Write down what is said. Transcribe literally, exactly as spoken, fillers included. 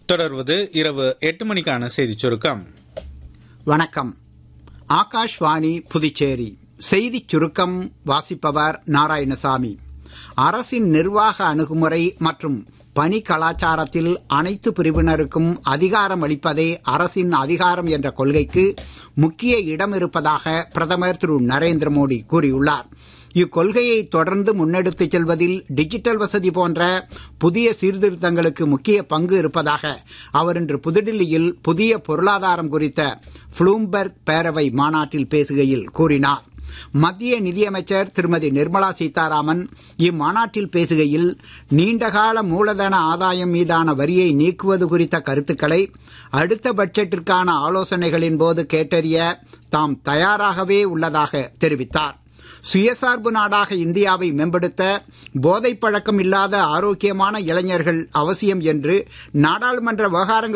தொடர்வது இரவு எட்டு மணிக்கான செய்திச் சுருக்கம். வணக்கம். ஆகாஷ்வாணி புதுச்சேரி செய்திச் சுருக்கம் வாசிப்பவர் நாராயணசாமி. அரசின் நிர்வாக அணுகுமுறை மற்றும் பணி கலாச்சாரத்தில் அனைத்து பிரிவினருக்கும் அதிகாரம் அளிப்பதே அரசின் அதிகாரம் என்ற கொள்கைக்கு முக்கிய இடம் இருப்பதாக பிரதமர் திரு நரேந்திர மோடி கூறியுள்ளார். இக்கொள்கையை தொடர்ந்து முன்னெடுத்துச் செல்வதில் டிஜிட்டல் வசதி போன்ற புதிய சீர்திருத்தங்களுக்கு முக்கிய பங்கு இருப்பதாக அவர் இன்று புதுடில்லியில் புதிய பொருளாதாரம் குறித்த ப்ளூம்பெர்க் பேரவை மாநாட்டில் பேசுகையில் கூறினார். மத்திய நிதியமைச்சர் திருமதி நிர்மலா சீதாராமன் இம்மாநாட்டில் பேசுகையில் நீண்டகால மூலதன ஆதாயம் மீதான வரியை நீக்குவது குறித்த கருத்துக்களை அடுத்த பட்ஜெட்டிற்கான ஆலோசனைகளின் போது கேட்டறிய தாம் தயாராகவே உள்ளதாக தெரிவித்தார். சுயசார்பு நாடாக இந்தியாவை மேம்படுத்த போதைப் பழக்கம் இல்லாத ஆரோக்கியமான இளைஞர்கள் அவசியம் என்று நாடாளுமன்ற விவகாரங்கள்